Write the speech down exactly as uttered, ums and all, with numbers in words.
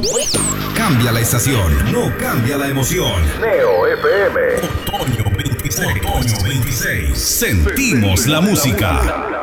Cambia la estación, no cambia la emoción. Neo F M. Otoño veintiséis. Otoño veintiséis. Sentimos la música.